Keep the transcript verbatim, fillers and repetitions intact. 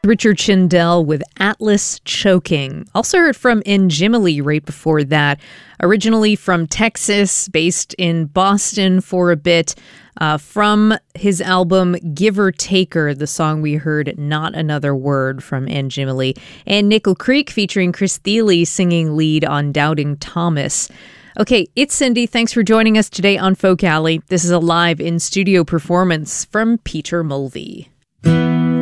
Richard Chindel with Atlas Choking. Also heard from Njimili right before that. Originally from Texas, based in Boston for a bit. Uh, from his album Giver Taker, the song we heard, Not Another Word, from Njimili. And Nickel Creek featuring Chris Thile singing lead on Doubting Thomas. Okay, it's Cindy. Thanks for joining us today on Folk Alley. This is a live in-studio performance from Peter Mulvey.